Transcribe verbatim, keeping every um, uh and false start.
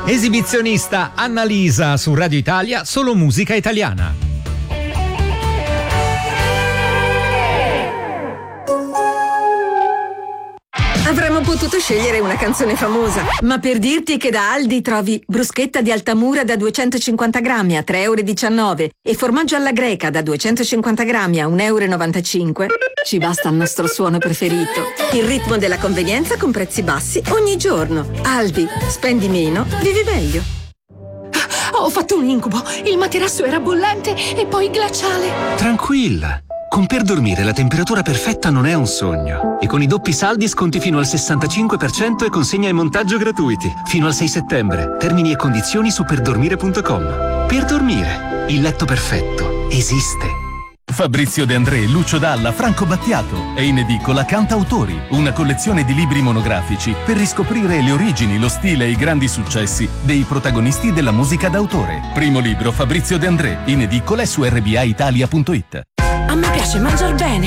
Esibizionista Annalisa su Radio Italia, solo musica italiana. Avremmo potuto scegliere una canzone famosa, ma per dirti che da Aldi trovi bruschetta di Altamura da duecentocinquanta grammi a tre e diciannove euro e formaggio alla greca da duecentocinquanta grammi a un e novantacinque euro, ci basta il nostro suono preferito. Il ritmo della convenienza con prezzi bassi ogni giorno. Aldi, spendi meno, vivi meglio. Ho fatto un incubo, il materasso era bollente e poi glaciale. Tranquilla. Con Per Dormire la temperatura perfetta non è un sogno. E con i doppi saldi sconti fino al sessantacinque per cento e consegna e montaggio gratuiti. Fino al sei settembre. Termini e condizioni su perdormire punto com. Per Dormire. Il letto perfetto esiste. Fabrizio De André, Lucio Dalla, Franco Battiato. È in edicola Cantautori, una collezione di libri monografici per riscoprire le origini, lo stile e i grandi successi dei protagonisti della musica d'autore. Primo libro Fabrizio De André, in edicola e su r b a italia punto it. A me piace mangiar bene,